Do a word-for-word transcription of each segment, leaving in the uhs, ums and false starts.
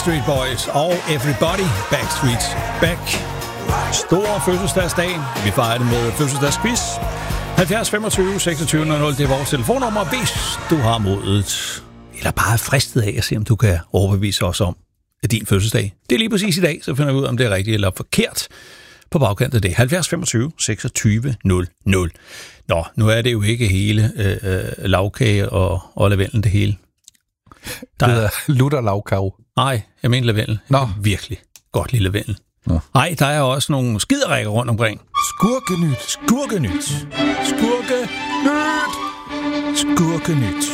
Backstreet Boys og Everybody Backstreet's Back. Stor fødselsdagsdag. Vi fejrer det med fødselsdagsquiz. halvfjerds femogtyve seksogtyve nul nul, det er vores telefonnummer, hvis du har modet, eller bare er fristet af at se, om du kan overbevise os om, at din fødselsdag, det er lige præcis i dag, så finder vi ud af, om det er rigtigt eller forkert på bagkant af det. halvfjerds femogtyve seksogtyve nul nul. Nå, nu er det jo ikke hele øh, lavkage og, og lavendel det hele. Der det hedder lutter lavkage. Nej, jeg mener lavendel. Nå. Virkelig godt lille lavendel. Nej, der er også nogle skiderækker rundt omkring. Skurkenyt. Skurkenyt. Skurkenyt. Skurkenyt.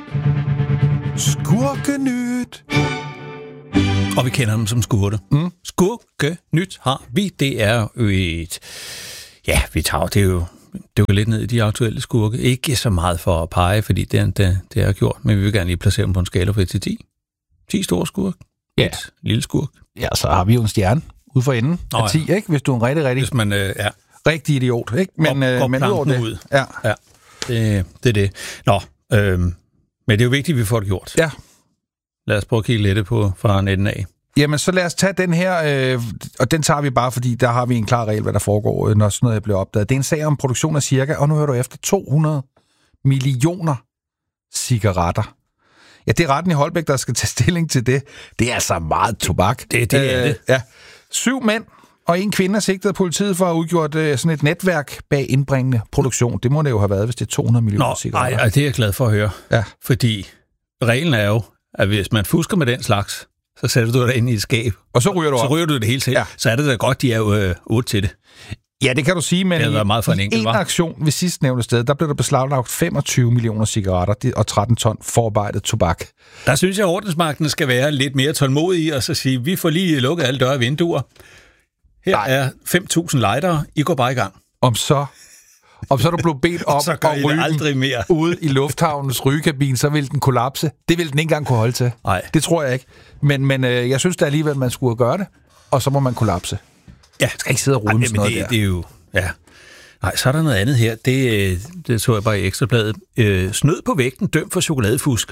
Skurkenyt. Og vi kender dem som skurke. Mm. Skurkenyt har vi. Det er jo et... Ja, vi tager det er jo... Det er jo lidt ned i de aktuelle skurke. Ikke så meget for at pege, fordi det, det, det er gjort, men vi vil gerne lige placere dem på en skala fra et til ti. ti store skurk. Ja. Et lille skurk. Ja, så har vi jo en stjerne ude for enden af oh, ti, ikke? Hvis du er en rigtig, rigtig, Hvis man, øh, ja. rigtig idiot, ikke? Men, øh, men ud over det. Ud. Ja. ja. Det, det er det. Nå, øh, men det er jo vigtigt, at vi får det gjort. Ja. Lad os prøve at kigge lidt på fra netten af. Jamen, så lad os tage den her, øh, og den tager vi bare, fordi der har vi en klar regel, hvad der foregår, når sådan noget bliver opdaget. Det er en sag om produktion af cirka, og nu hører du efter, to hundrede millioner cigaretter. Ja, det er retten i Holbæk, der skal tage stilling til det. Det er altså meget tobak. Det, det er øh, det. Ja. Syv mænd og en kvinde er sigtet af politiet for at have udgjort øh, sådan et netværk bag indbringende produktion. Det må det jo have været, hvis det er to hundrede millioner Nå, cigaretter. Nej, det er jeg glad for at høre. Ja. Fordi reglen er jo, at hvis man fusker med den slags, så sætter du dig ind i et skab. Og så ryger du Så op. ryger du det hele til. Ja. Så er det da godt, de er jo øh, otte til det. Ja, det kan du sige, men det meget for en, i enkelt, en var. aktion ved sidstnævnte sted, der blev der beslaglagt femogtyve millioner cigaretter og tretten ton forarbejdet tobak. Der synes jeg, at ordensmagten skal være lidt mere tålmodige og så sige, vi får lige lukket alle døre og vinduer. Her Nej. er fem tusind lightere. I går bare i gang. Om så... Om så er du blevet bedt om at ryge aldrig mere. ude i lufthavnens rygekabine, så vil den kollapse. Det vil den ikke engang kunne holde til. Nej. Det tror jeg ikke. Men, men øh, jeg synes da alligevel, man skulle gøre det, og så må man kollapse. Ja. Man skal ikke sidde og rulle med sådan noget det, der. Det er jo... Ja. Nej, så er der noget andet her. Det, det så jeg bare i Ekstrabladet. Øh, snød på vægten, dømt for chokoladefusk.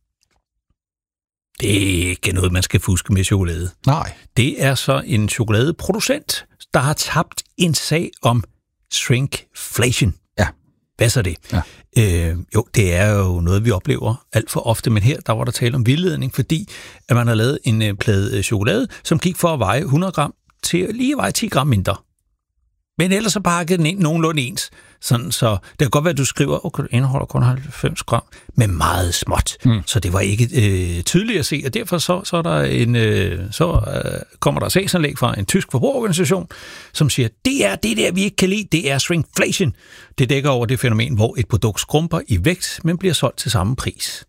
Det er ikke noget, man skal fuske med chokolade. Nej. Det er så en chokoladeproducent, der har tabt en sag om shrinkflation. Ja. Hvad så det? Ja. Øh, jo, det er jo noget, vi oplever alt for ofte, men her der var der tale om vildledning, fordi at man har lavet en øh, plade chokolade, som gik for at veje hundrede gram til at lige veje ti gram mindre. Men ellers så pakkede den ind nogenlunde ens. Sådan, så det kan godt være, at du skriver, okay, det indeholder kun halvfems gram, men meget småt. Mm. Så det var ikke øh, tydeligt at se, og derfor så, så, er der en, øh, så øh, kommer der sagsanlæg fra en tysk forbrugerorganisation, som siger, det er det der, vi ikke kan lide, det er shrinkflation. Det dækker over det fænomen, hvor et produkt skrumper i vægt, men bliver solgt til samme pris.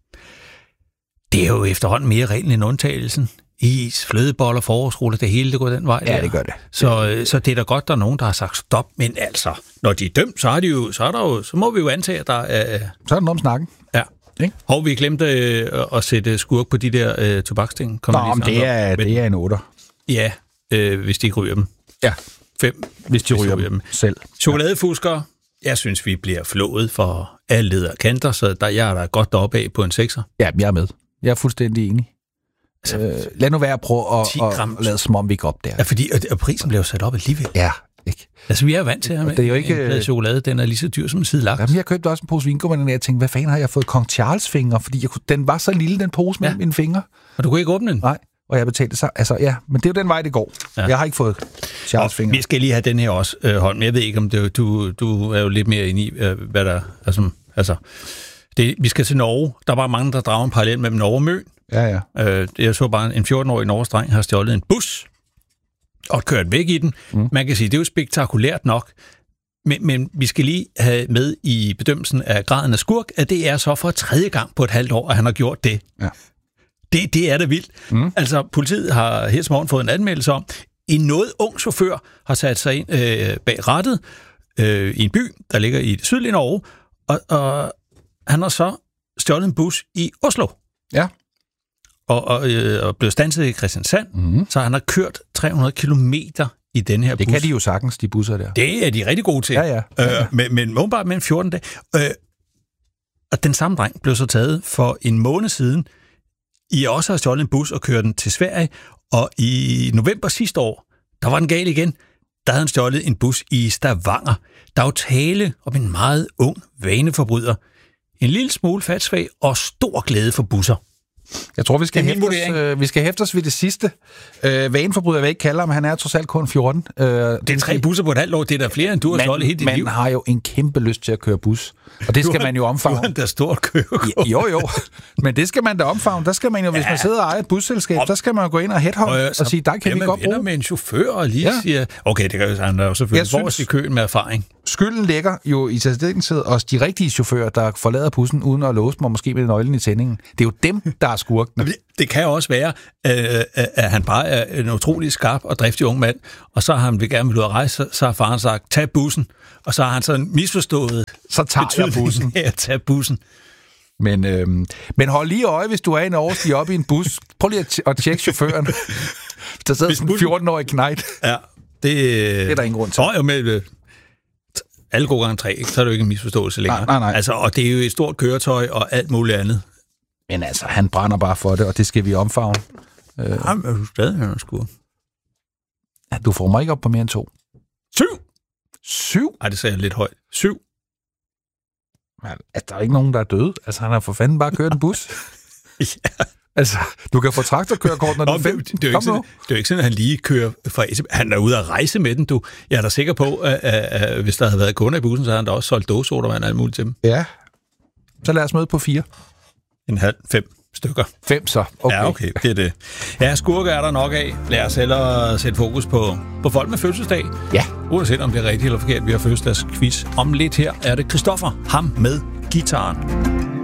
Det er jo efterhånden mere reglen end undtagelsen. Is, flødeboller, forårsruller, det hele, det går den vej. Ja, der. det gør det. Så, så det er da godt, der er nogen, der har sagt stop, men altså, når de er dømt, så, er de jo, så, er der jo, så må vi jo antage, at der er... Så er der noget om snakken. Ja. Ikke? Hov, vi glemte øh, at sætte skurk på de der øh, tobaksting. Nå, om det er, det er en otter. Ja, øh, hvis de ikke ryger dem. Ja. Fem, hvis de, hvis ryger, de ryger dem. dem selv. Chokoladefuskere, jeg synes, vi bliver flået for alle leder og kanter, så der, jeg er da godt deroppe af på en sekser. Ja, jeg er med. Jeg er fuldstændig enig. Altså, øh, lad nu være at prøve at, at, at lade som om vi ikke op der. Ja, fordi og, og prisen blev sat op alligevel. Ja, ikke? Altså, vi er vant til at det er jo ikke en plade chokolade, den er lige så dyr som en side laks. Jamen, jeg købte også en pose vingummi, og jeg tænkte, hvad fanden har jeg fået Kong Charles fingre? Fordi jeg kunne, den var så lille, den pose med ja. mine fingre. Og du kunne ikke åbne den? Nej, og jeg betalte så. Altså, ja, men det er jo den vej, det går. Ja. Jeg har ikke fået Charles og fingre. Vi skal lige have den her også, øh, Holm. Jeg ved ikke, om det, du, du er jo lidt mere inde i, øh, hvad der altså, altså det, vi skal til Norge. Der er bare mange, der drager en parallel mellem Norge og Møn. Ja, ja. Øh, jeg så bare en fjorten-årig norgesdreng har stjålet en bus og kørt væk i den. Mm. Man kan sige, det er jo spektakulært nok, men, men vi skal lige have med i bedømmelsen af graden af skurk, at det er så for tredje gang på et halvt år, at han har gjort det. Ja. Det, det er da vildt. Mm. Altså, politiet har her til morgen fået en anmeldelse om, en noget ung chauffør har sat sig ind øh, bag rattet øh, i en by, der ligger i det sydlige Norge, og, og han har så stjålet en bus i Oslo. Ja. Og, og, øh, og blev standset i Kristiansand, mm. så han har kørt tre hundrede kilometer i den her bus. Det kan de jo sagtens, de busser der. Det er de rigtig gode til. Ja, ja. ja, ja. Øh, men, men åbenbart med en fjorten dage. Øh, og den samme dreng blev så taget for en måned siden I også har stjålet en bus og kørt den til Sverige, og i november sidste år, der var den gal igen. Der havde han stjålet en bus i Stavanger. Der er jo tale om en meget ung vaneforbryder. En lille smule fatsvag og stor glæde for busser. Jeg tror, vi skal, hæfte os, øh, vi skal hæfte os ved det sidste. Øh, vaneforbryder, jeg vil ikke kalde ham, han er trods alt kun fjorten. Øh, det er tre busser på et halvt år, det er der flere, end du har stjålet hele dit liv. Man har jo en kæmpe lyst til at køre bus, og det skal man jo omfavne. Du har da stort kørekort. Jo, jo, men det skal man da omfavne. Der skal man jo, hvis ja. man sidder og ejer et busselskab, der skal man jo gå ind og headhunt og, og sige, der kan vi godt bruge. med en chauffør og lige ja. siger, okay, det kan jo han jo selvfølgelig forrest i køen med erfaring. Skylden ligger jo i særdeleshed hos de rigtige chauffører, der forlader bussen uden at låse dem, og måske med nøglen i tændingen. Det er jo dem, der er skurkene. Det, det kan jo også være, at han bare er en utrolig skarp og driftig ung mand, og så har han vil gerne vil ud at rejse, så har faren sagt, tag bussen, og så har han sådan misforstået. Så tager jeg bussen. Ja, tag bussen. Men, øhm, men hold lige øje, hvis du er en overstig op i en bus. Prøv lige at, t- at tjekke chaufføren. Der sidder sådan en fjorten-årig knejt. Ja, det, det er der ingen grund til. Nå, med alle gode gange tre, ikke? Så er det jo ikke en misforståelse længere. Nej, nej, nej. Altså, og det er jo et stort køretøj og alt muligt andet. Men altså, han brænder bare for det, og det skal vi omfavne. Øh. Jamen, er du stadig her, skur? Ja, du får mig ikke op på mere end to. Syv! Syv? Ej, det sagde jeg lidt højt. Syv. Altså, der er ikke nogen, der er døde. Altså, han har for fanden bare kørt en bus. Ja. Altså, du kan få traktorkørekort, når du er fem. Det, det, er jo ikke sådan, det er jo ikke sådan, at han lige kører fra... Han er ude at rejse med den, du. Jeg er da sikker på, at, at, at hvis der havde været kunder i bussen, så havde han da også solgt dåsodavand og alt muligt til dem. Ja. Så lad os møde på fire. En halv, fem stykker. Fem så, okay. Ja, okay, det er det. Ja, skurke er der nok af. Lad os hellere sætte fokus på, på folk med fødselsdag. Ja. Uanset om det er rigtigt eller forkert, vi har fødselsdagsquiz. Om lidt her er det Christoffer, ham med gitaren.